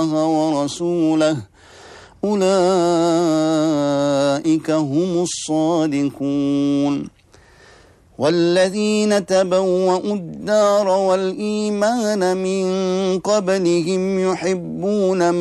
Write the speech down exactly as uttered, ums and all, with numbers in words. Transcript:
الله ورسوله أولئك هم الصادقون والذين تبوأوا الدار والإيمان من قبلهم يحبون